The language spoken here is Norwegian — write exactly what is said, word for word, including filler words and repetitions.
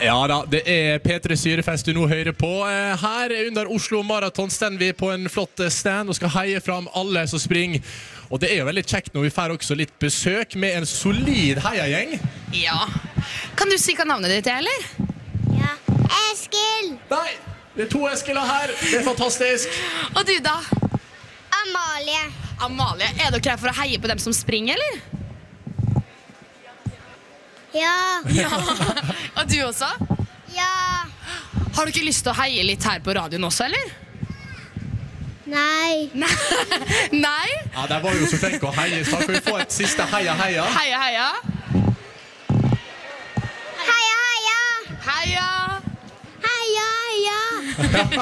Ja da, det er P tre Syrefest du nå hører på. Her under Oslo Marathon stender vi på en flott stand og skal heie fram alle som springer. Og det er jo veldig kjekt når vi får også litt besøk med en solid heiagjeng. Ja. Kan du si hva navnet ditt er, eller? Ja. Eskil! Nei, det er to Eskiler her. Det er fantastisk. Og du da? Amalie. Amalie, er dere klare for å heie på dem som springer, eller? Ja. Ja. Og du også? Ja. Har du ikke lyst til å heie litt her på radioen også, eller? Nei. Nei? Ja, der var jo så flink å heie. Så kan vi få et siste heia, heia. Heia, heia. Heia, heia. Heia. Heia, heia.